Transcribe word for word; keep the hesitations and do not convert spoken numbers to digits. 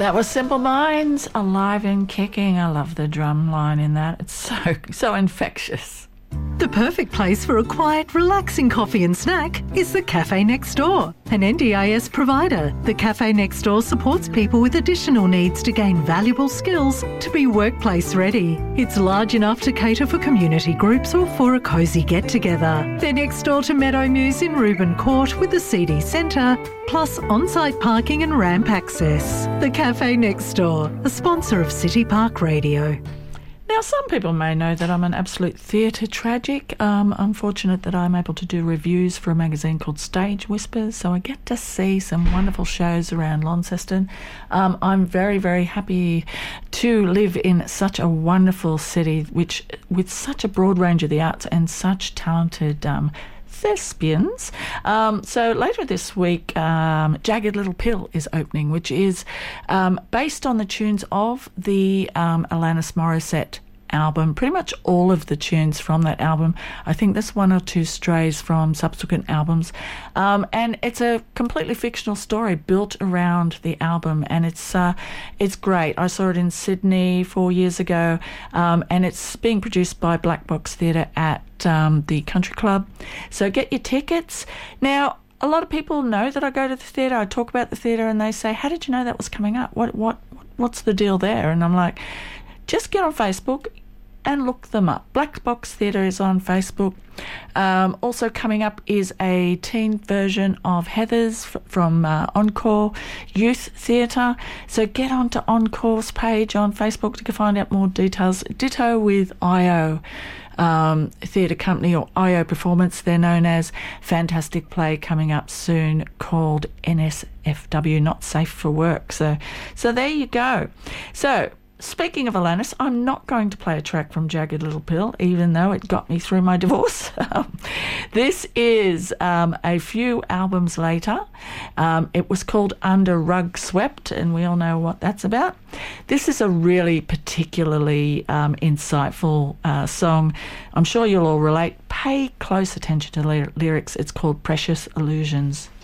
That was Simple Minds, Alive and Kicking. I love the drum line in that. It's so, so infectious. The perfect place for a quiet, relaxing coffee and snack is the Cafe Next Door, an N D I S provider. The Cafe Next Door supports people with additional needs to gain valuable skills to be workplace ready. It's large enough to cater for community groups or for a cosy get-together. They're next door to Meadow Muse in Reuben Court with the C D Centre, plus on-site parking and ramp access. The Cafe Next Door, a sponsor of City Park Radio. Now, some people may know that I'm an absolute theatre tragic. Um, I'm fortunate that I'm able to do reviews for a magazine called Stage Whispers, so I get to see some wonderful shows around Launceston. Um, I'm very, very happy to live in such a wonderful city, which with such a broad range of the arts and such talented um, thespians. Um, so later this week, um, Jagged Little Pill is opening, which is um, based on the tunes of the um, Alanis Morissette album, pretty much all of the tunes from that album. I think there's one or two strays from subsequent albums. Um, and it's a completely fictional story built around the album, and it's uh, it's great. I saw it in Sydney four years ago, um, and it's being produced by Black Box Theatre at um, the Country Club. So get your tickets. Now, a lot of people know that I go to the theatre. I talk about the theatre and they say, how did you know that was coming up? What what What's the deal there? And I'm like, just get on Facebook and look them up. Black Box Theatre is on Facebook. Um, also coming up is a teen version of Heathers f- from uh, Encore Youth Theatre. So get onto Encore's page on Facebook to find out more details. Ditto with I O um, Theatre Company, or I O Performance, they're known as. Fantastic play coming up soon called N S F W, Not Safe for Work. So, so there you go. So, speaking of Alanis, I'm not going to play a track from Jagged Little Pill, even though it got me through my divorce. This is um, a few albums later. Um, it was called Under Rug Swept, and we all know what that's about. This is a really particularly um, insightful uh, song. I'm sure you'll all relate. Pay close attention to the ly- lyrics. It's called Precious Illusions.